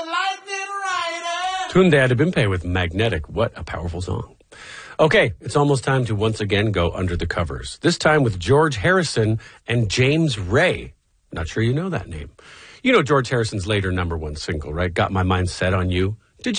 lightning rider. Tunde Adebimpe with Magnetic. What a powerful song. Okay, it's almost time to once again go under the covers. This time with George Harrison and James Ray. Not sure you know that name. You know George Harrison's later #1 single, right? Got My Mind Set on You.